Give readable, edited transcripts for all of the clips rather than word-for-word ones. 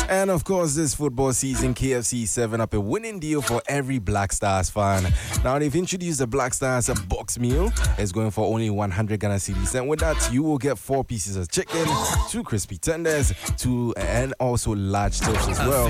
And of course, this football season, KFC is serving up a winning deal for every Black Stars fan. Now, they've introduced the Black Stars box meal. It's going for only 100 Ghana cedis. And with that, you will get 4 pieces of chicken, 2 crispy tenders, and also large tips as well.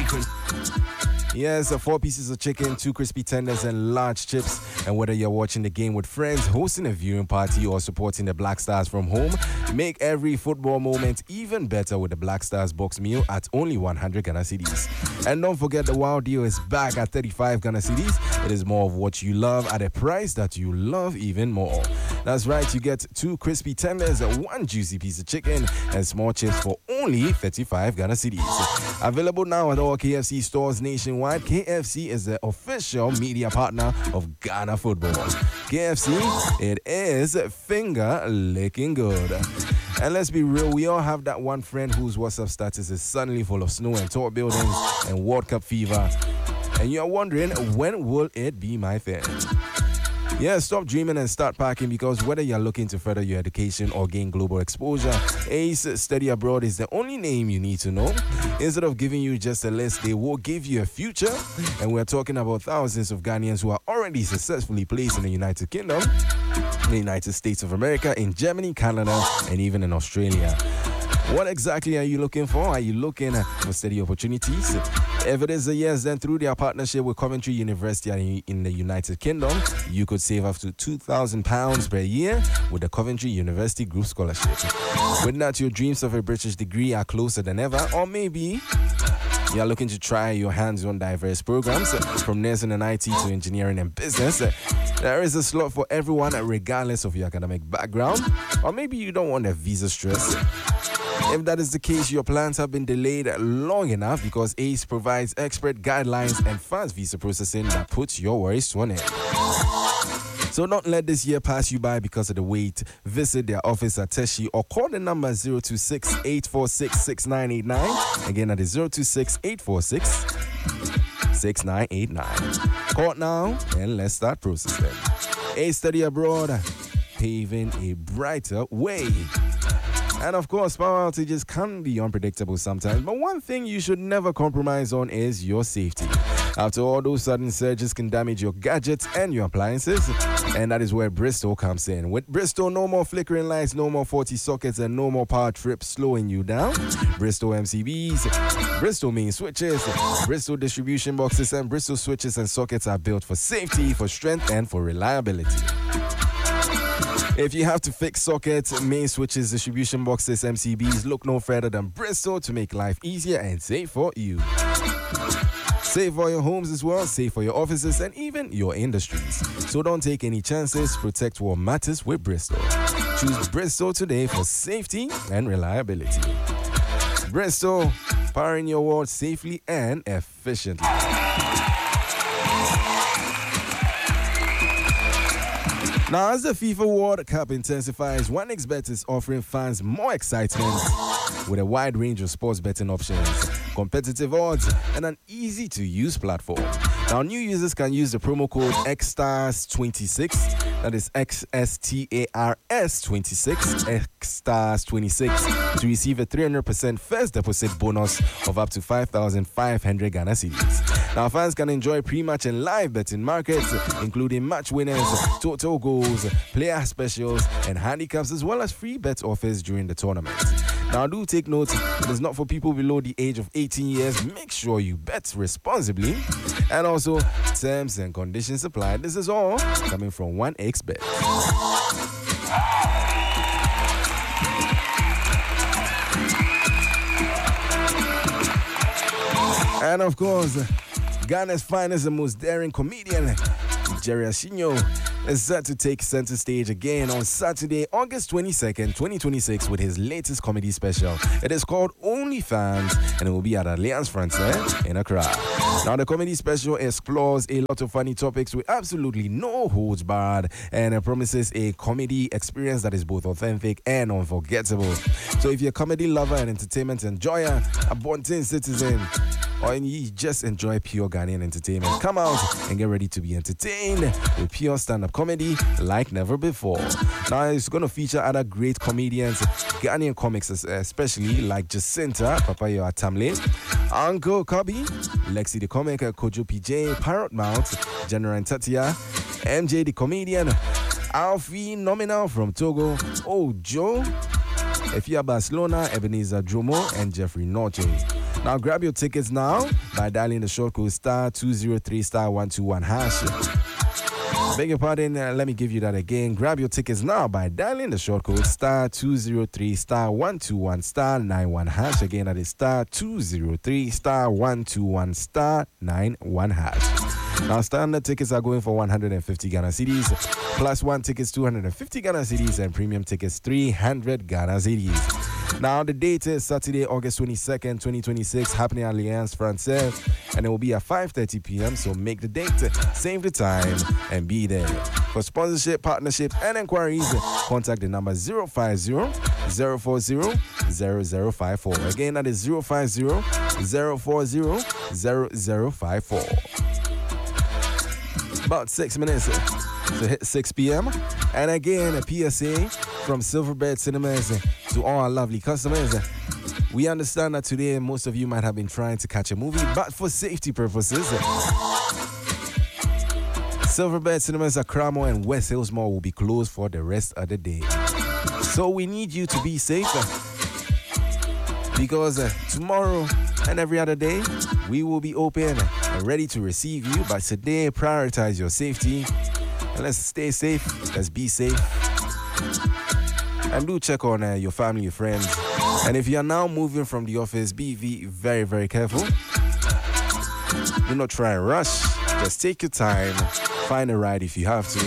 Yes, 4 pieces of chicken, 2 crispy tenders, and large chips. And whether you're watching the game with friends, hosting a viewing party, or supporting the Black Stars from home, make every football moment even better with the Black Stars box meal at only 100 Ghana cedis. And don't forget, the wow deal is back at 35 Ghana cedis. It is more of what you love at a price that you love even more. That's right, you get 2 crispy tenders, 1 juicy piece of chicken, and small chips for only 35 Ghana cedis. Available now at all KFC stores nationwide. KFC is the official media partner of Ghana Football. KFC, it is finger licking good. And let's be real, we all have that one friend whose WhatsApp status is suddenly full of snow and tall buildings and World Cup fever. And you're wondering, when will it be my thing? Yeah, stop dreaming and start packing, because whether you're looking to further your education or gain global exposure, Ace Study Abroad is the only name you need to know. Instead of giving you just a list, they will give you a future. And we're talking about thousands of Ghanaians who are already successfully placed in the United Kingdom, the United States of America, in Germany, Canada, and even in Australia. What exactly are you looking for? Are you looking for steady opportunities? If it is a yes, then through their partnership with Coventry University in the United Kingdom, you could save up to £2,000 per year with the Coventry University Group Scholarship. With that, your dreams of a British degree are closer than ever, or maybe you are looking to try your hands on diverse programs from nursing and IT to engineering and business. There is a slot for everyone regardless of your academic background, or maybe you don't want a visa stress. If that is the case, your plans have been delayed long enough, because ACE provides expert guidelines and fast visa processing that puts your worries to an end. So don't let this year pass you by because of the wait. Visit their office at Teshi or call the number 026-846-6989. Again, that is 026-846-6989. Call now and let's start processing. ACE Study Abroad, paving a brighter way. And of course, power outages can be unpredictable sometimes, but one thing you should never compromise on is your safety. After all, those sudden surges can damage your gadgets and your appliances, and that is where Bristol comes in. With Bristol, no more flickering lights, no more faulty sockets, and no more power trips slowing you down. Bristol MCBs, Bristol main switches, Bristol distribution boxes, and Bristol switches and sockets are built for safety, for strength, and for reliability. If you have to fix sockets, main switches, distribution boxes, MCBs, look no further than Bristol to make life easier and safe for you. Safe for your homes as well, safe for your offices, and even your industries. So don't take any chances, protect what matters with Bristol. Choose Bristol today for safety and reliability. Bristol, powering your world safely and efficiently. Now, as the FIFA World Cup intensifies, 1xBet is offering fans more excitement with a wide range of sports betting options, competitive odds, and an easy-to-use platform. Now, new users can use the promo code XSTARS26, that is XSTARS26, XSTARS26, to receive a 300% first deposit bonus of up to 5,500 Ghana cedis. Now, fans can enjoy pre-match and live betting markets, including match winners, total goals, player specials, and handicaps, as well as free bet offers during the tournament. Now, do take note, it is not for people below the age of 18 years. Make sure you bet responsibly. And also, terms and conditions apply. This is all coming from 1xBet. And of course, Ghana's finest and most daring comedian, Jerry Ashinyo, is set to take center stage again on Saturday, August 22nd, 2026, with his latest comedy special. It is called OnlyFans, and it will be at Alliance Francaise in Accra. Now, the comedy special explores a lot of funny topics with absolutely no holds barred, and it promises a comedy experience that is both authentic and unforgettable. So if you're a comedy lover and entertainment enjoyer, a Bontin citizen, or you just enjoy pure Ghanaian entertainment, come out and get ready to be entertained with pure stand-up comedy like never before. Now, it's going to feature other great comedians, Ghanaian comics especially, like Jacinta, Papayo Atamle, Uncle Cubby, Lexi the comic, Kojo PJ, Parrot Mount, General Tatia, MJ the comedian, Alfie Nominal from Togo, Joe, Efia Barcelona, Ebenezer Dromo, and Jeffrey Noche. Now grab your tickets now by dialing the short code *203 *121 hash. Beg your pardon, let me give you that again. Grab your tickets now by dialing the short code *203 *121 *91 hash. Again, that is *203 *121 *91 hash. Now, standard tickets are going for 150 Ghana cedis, plus one tickets 250 Ghana cedis, and premium tickets 300 Ghana cedis. Now, the date is Saturday, August 22nd, 2026, happening at Alliance Francaise, and it will be at 5:30 p.m. So make the date, save the time, and be there. For sponsorship, partnership, and inquiries, contact the number 050-040-0054. Again, that is 050-040-0054. About 6 minutes to hit 6 p.m. And again, a PSA from Silverbird Cinemas to all our lovely customers. We understand that today most of you might have been trying to catch a movie, but for safety purposes, Silverbird Cinemas at Cramo and West Hills Mall will be closed for the rest of the day. So we need you to be safe, because tomorrow and every other day we will be open and ready to receive you. But today, prioritize your safety and let's stay safe. Let's be safe, and do check on your family, your friends. And if you are now moving from the office, be very, very careful. Do not try and rush. Just take your time. Find a ride if you have to.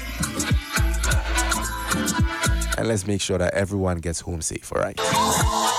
And let's make sure that everyone gets home safe, all right?